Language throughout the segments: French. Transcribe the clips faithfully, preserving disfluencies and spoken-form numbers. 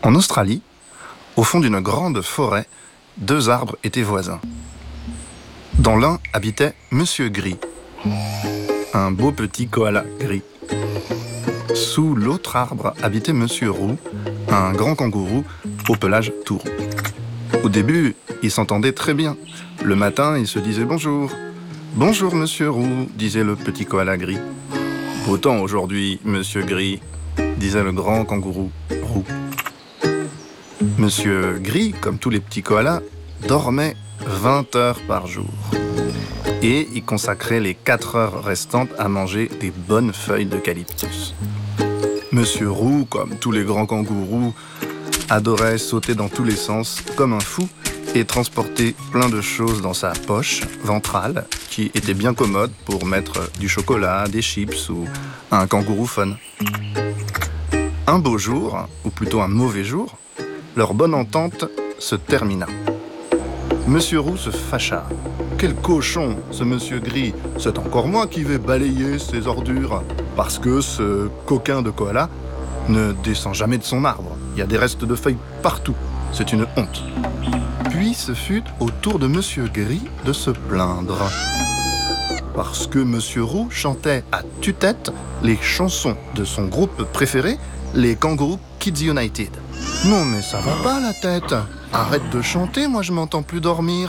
En Australie, au fond d'une grande forêt, deux arbres étaient voisins. Dans l'un habitait Monsieur Gris, un beau petit koala gris. Sous l'autre arbre habitait Monsieur Roux, un grand kangourou au pelage tout roux. Au début, ils s'entendaient très bien. Le matin, ils se disaient bonjour. Bonjour, Monsieur Roux, disait le petit koala gris. Beau temps aujourd'hui, Monsieur Gris, disait le grand kangourou roux. Monsieur Gris, comme tous les petits koalas, dormait vingt heures par jour. Et il consacrait les quatre heures restantes à manger des bonnes feuilles d'eucalyptus. Monsieur Roux, comme tous les grands kangourous, adorait sauter dans tous les sens comme un fou et transporter plein de choses dans sa poche ventrale qui était bien commode pour mettre du chocolat, des chips ou un kangourouphone. Un beau jour, ou plutôt un mauvais jour, leur bonne entente se termina. Monsieur Roux se fâcha. Quel cochon, ce Monsieur Gris. C'est encore moi qui vais balayer ses ordures. Parce que ce coquin de koala ne descend jamais de son arbre. Il y a des restes de feuilles partout. C'est une honte. Puis ce fut au tour de Monsieur Gris de se plaindre. Parce que Monsieur Roux chantait à tue-tête les chansons de son groupe préféré, les Kangourou Kids United. Non mais ça va pas la tête. Arrête de chanter, moi je m'entends plus dormir.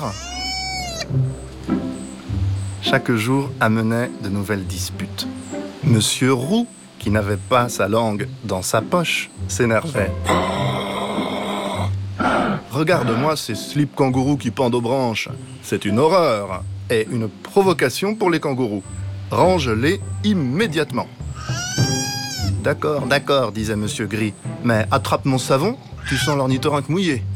Chaque jour amenait de nouvelles disputes. Monsieur Roux, qui n'avait pas sa langue dans sa poche, s'énervait. Regarde-moi ces slips kangourous qui pendent aux branches. C'est une horreur et une provocation pour les kangourous. Range-les immédiatement. D'accord, d'accord, disait Monsieur Gris. Mais attrape mon savon, tu sens l'ornithorynque mouillé.